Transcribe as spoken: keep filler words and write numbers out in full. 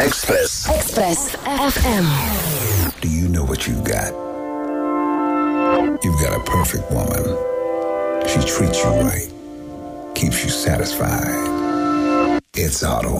Express. Express F M. Do you know what you've got? You've got a perfect woman. She treats you right. Keeps you satisfied. It's Auto